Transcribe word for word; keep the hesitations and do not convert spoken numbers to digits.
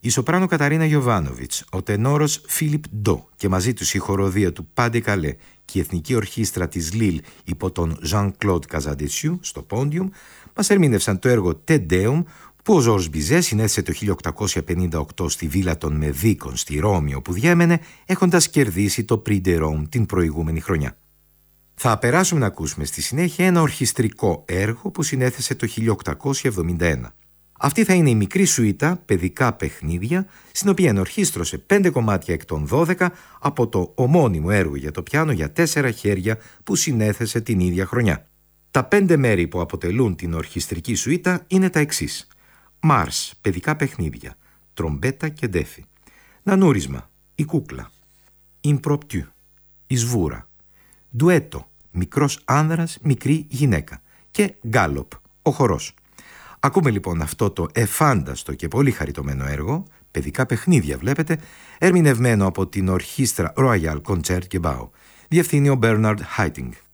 Η σοπράνο Καταρίνα Γιοβάνοβιτς, ο τενόρος Φίλιπ Ντό και μαζί τους η χοροδία του Pas de Calais και η Εθνική Ορχήστρα της Λίλ υπό τον Jean-Claude Καζαντεσιού στο πόντιουμ μας ερμήνευσαν το έργο Te Deum που ο Ζορζ Μπιζέ συνέθεσε το χίλια οκτακόσια πενήντα οκτώ στη βίλα των Μεδίκων στη Ρώμη όπου διέμενε έχοντας κερδίσει το Prix de Rome την προηγούμενη χρονιά. Θα περάσουμε να ακούσουμε στη συνέχεια ένα ορχιστρικό έργο που συνέθεσε το χίλια οκτακόσια εβδομήντα ένα. Αυτή θα είναι η μικρή σουίτα «Παιδικά παιχνίδια», στην οποία ενορχίστρωσε πέντε κομμάτια εκ των δώδεκα από το ομώνυμο έργο για το πιάνο για τέσσερα χέρια που συνέθεσε την ίδια χρονιά. Τα πέντε μέρη που αποτελούν την ορχιστρική σουίτα είναι τα εξής. Μάρς, παιδικά παιχνίδια, τρομπέτα και ντέφι. Νανούρισμα, η κούκλα. Ιμπροπτού, η σβούρα. Ντουέτο, μικρός άνδρας, μικρή γυναίκα. Και γκάλοπ, ο χορός. Ακούμε λοιπόν αυτό το εφάνταστο και πολύ χαριτωμένο έργο, παιδικά παιχνίδια βλέπετε, ερμηνευμένο από την Ορχήστρα Royal Concertgebouw. Διευθύνει ο Bernard Haitink.